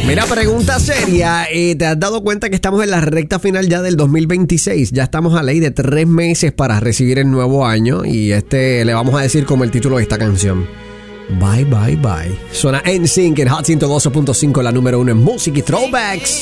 Mira, pregunta seria. ¿Te has dado cuenta que estamos en la recta final ya del 2026? Ya estamos a ley de 3 meses para recibir el nuevo año. Y le vamos a decir como el título de esta canción. Bye, bye, bye. Suena NSYNC en Hot 112.5, la número 1 en música y throwbacks.